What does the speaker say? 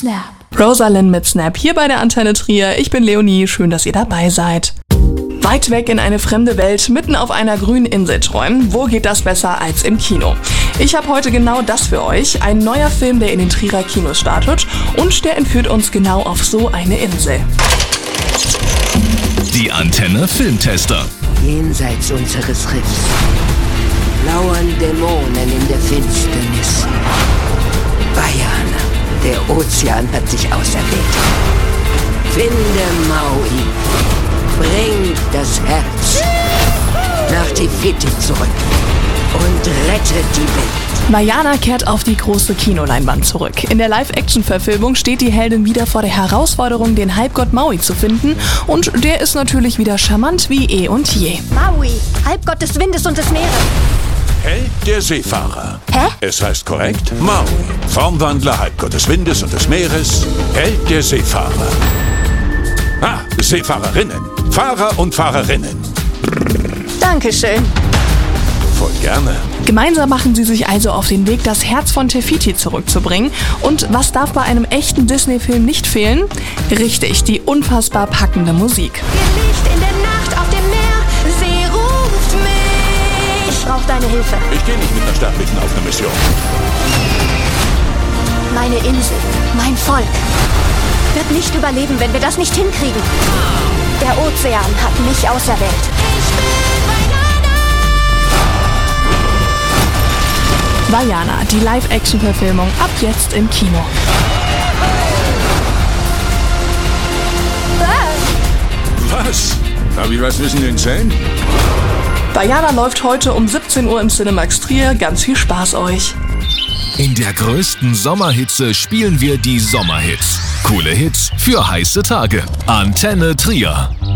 Snap. Rosalind mit Snap hier bei der Antenne Trier. Ich bin Leonie, schön, dass ihr dabei seid. Weit weg in eine fremde Welt, mitten auf einer grünen Insel träumen. Wo geht das besser als im Kino? Ich habe heute genau das für euch. Ein neuer Film, der in den Trierer Kinos startet und der entführt uns genau auf so eine Insel. Die Antenne Filmtester. Jenseits unseres Riffs lauern Dämonen in der Finsternis. Vajana, der Ozean hat sich auserwählt. Finde Maui, bring das Herz nach Te-Fiti zurück und rette die Welt. Vajana kehrt auf die große Kinoleinwand zurück. In der Live-Action-Verfilmung steht die Heldin wieder vor der Herausforderung, den Halbgott Maui zu finden. Und der ist natürlich wieder charmant wie eh und je. Maui, Halbgott des Windes und des Meeres. Held der Seefahrer. Hä? Es heißt korrekt Maui. Formwandler, Halbgott des Windes und des Meeres. Held der Seefahrer. Seefahrerinnen. Fahrer und Fahrerinnen. Dankeschön. Voll gerne. Gemeinsam machen sie sich also auf den Weg, das Herz von Te-Fiti zurückzubringen. Und was darf bei einem echten Disney-Film nicht fehlen? Richtig, die unfassbar packende Musik. Ihr Licht in der Nacht auf dem Meer, sie ruft mich. Ich brauche deine Hilfe. Ich gehe nicht mit einer Sterblichen auf eine Mission. Meine Insel, mein Volk wird nicht überleben, wenn wir das nicht hinkriegen. Der Ozean hat mich auserwählt. Vajana, die Live-Action-Verfilmung, ab jetzt im Kino. Was? Hab ich was zwischen den Zähnen? Vajana läuft heute um 17 Uhr im Cinemax Trier. Ganz viel Spaß euch. In der größten Sommerhitze spielen wir die Sommerhits. Coole Hits für heiße Tage. Antenne Trier.